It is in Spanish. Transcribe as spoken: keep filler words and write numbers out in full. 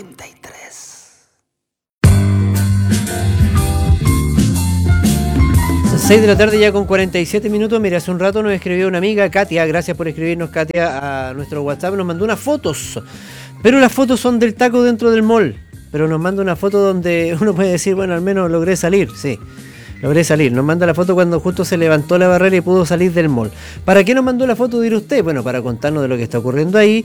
noventa y tres. seis de la tarde ya con cuarenta y siete minutos. Mira, hace un rato nos escribió una amiga, Katia, gracias por escribirnos, Katia, a nuestro WhatsApp, nos mandó unas fotos, pero las fotos son del taco dentro del mall, pero nos manda una foto donde uno puede decir, bueno, al menos logré salir, sí, logré salir. Nos manda la foto cuando justo se levantó la barrera y pudo salir del mall. ¿Para qué nos mandó la foto, dirá usted? Bueno, para contarnos de lo que está ocurriendo ahí.